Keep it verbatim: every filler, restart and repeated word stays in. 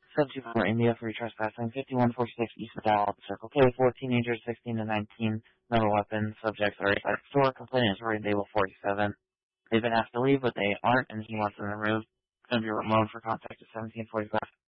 seven two four India for trespassing. fifty-one forty-six East McDowell, Circle K. Four teenagers, sixteen to nineteen. No weapons. Subjects are inside the store. Complainant is rated table forty-seven. They've been asked to leave, but they aren't, and he wants them removed. It's going to be removed for contact at seventeen forty-five.